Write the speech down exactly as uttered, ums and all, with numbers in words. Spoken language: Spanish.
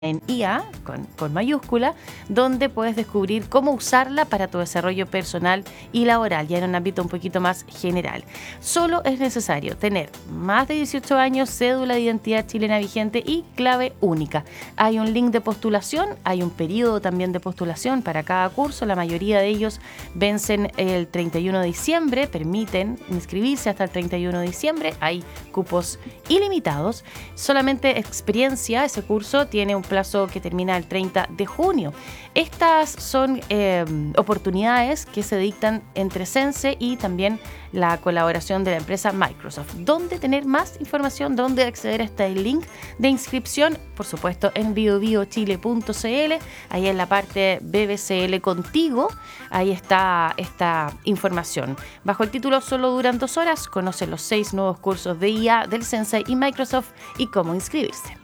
en I A, con, con mayúscula, donde puedes descubrir cómo usarla para tu desarrollo personal y laboral, ya en un ámbito un poquito más general. Solo es necesario tener más de dieciocho años, cédula de identidad chilena vigente y clave única. Hay un link de postulación, hay un periodo también de postulación para cada curso. La mayoría de ellos vencen el treinta y uno de diciembre, permiten inscribirse hasta el treinta y uno de diciembre. Hay cupos ilimitados. Solamente experiencia, ese curso tiene un plazo que termina el treinta de junio. Estas son eh, oportunidades que se dictan entre Sense y también la colaboración de la empresa Microsoft. ¿Dónde tener más información? ¿Dónde acceder a este link de inscripción? Por supuesto, en bio bio chile punto c l, ahí en la parte B B C L Contigo, ahí está esta información. Bajo el título Solo duran dos horas, conoce los seis nuevos cursos de I A del Sense y Microsoft y cómo inscribirse.